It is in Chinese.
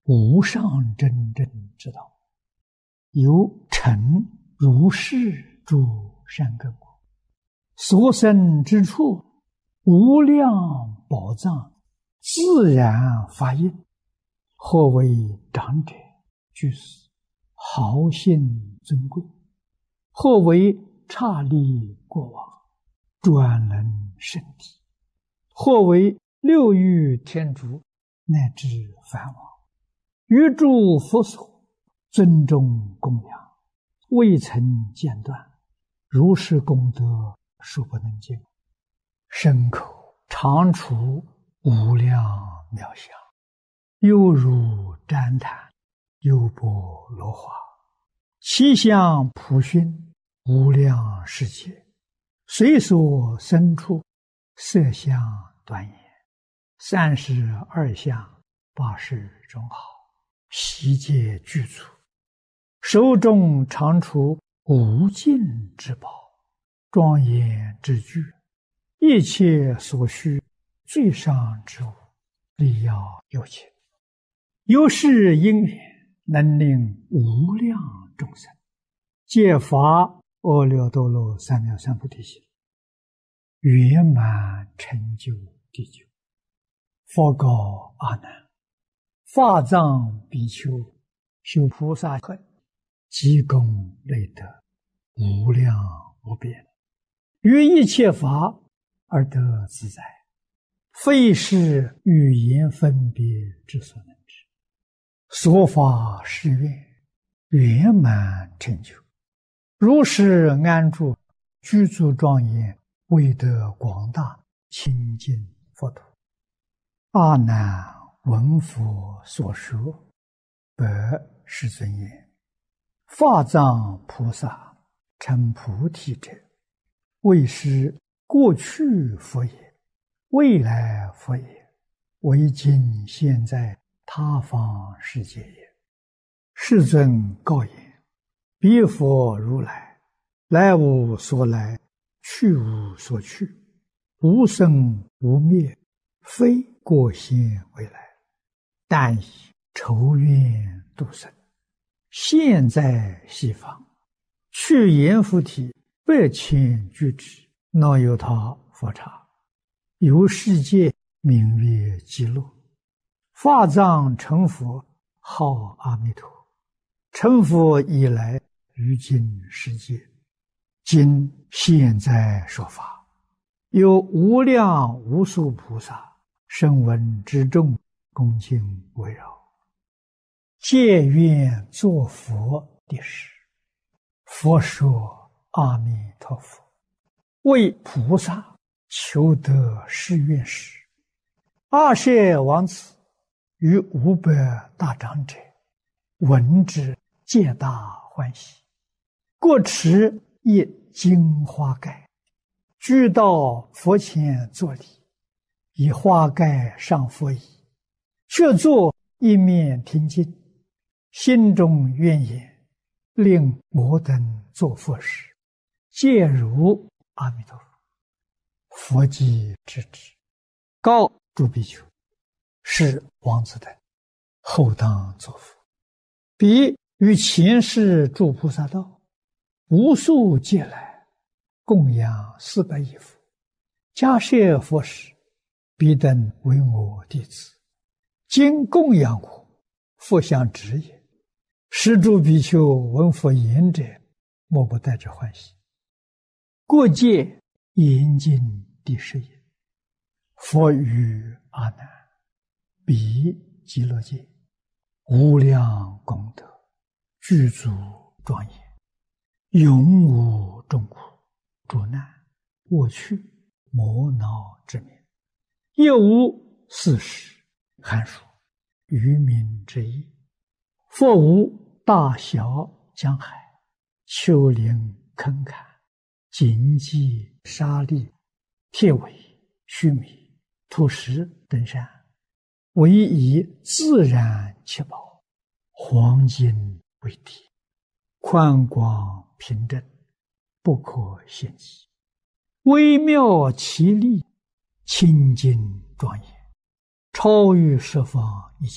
无上真正之道，由成如是诸善根果，所生之处，无量宝藏自然发应。或为长者居士，豪信尊贵；或为刹利国王，专能圣体；或为六欲天竺，乃至梵王，于诸佛所尊重供养，未曾间断，如是功德数不能尽，身口常处无量妙相，犹如旃檀，优波罗花，其相普熏，无量世界，随所生处，色相端严，32相80种好，悉皆具足，手中常处无尽之宝，庄严之具，一切所需最上之物，力要有情。由是因缘，能令无量众生皆发阿耨多罗三藐三菩提心，圆满成就地久。佛告阿难：法藏比丘修菩萨恨，积功累德，无量无边，于一切法而得自在，非是语言分别之所能知。所发誓愿，圆满成就，如是安住，具足庄严，为得广大清净佛土。阿难闻佛所说，白世尊言：法藏菩萨成菩提者，为是过去佛也，未来佛也，为今现在他方世界也。世尊告言：彼佛如来，来无所来，去无所去，无生无灭，非过现未来，但以仇怨度生，现在西方，去阎浮提8,000俱胝，那由他佛刹，由世界名曰极乐。法藏成佛，号阿弥陀。成佛以来，于今世界，今现在说法，有无量无数菩萨声闻之众，恭敬围绕，皆愿作佛的事。佛说阿弥陀佛，为菩萨求得誓愿时，阿舍王子与500大长者闻之，皆大欢喜，各持一金花盖，俱到佛前作礼，以花盖上佛椅，却坐一面听经，心中愿言：令我等作佛时，皆如阿弥陀佛。佛即知之，告诸比丘：是王子等后当作佛。彼于前世诸菩萨道，无数劫来，供养400亿佛，迦叶佛时，彼等为我弟子，今供养我，佛相知也。是诸比丘闻佛言者，莫不带着欢喜。过界严禁第10也。佛语阿难：彼极乐界，无量功德，具足庄严，永无众苦、诸难、过去、磨恼之名，亦无四时、寒暑、愚民之意。佛无大小江海、丘陵坑坎、荆棘沙砾、铁苇须弥、土石等山，唯以自然七宝，黄金为地，宽广平正，不可限计，微妙奇丽，清净庄严，超于十方一切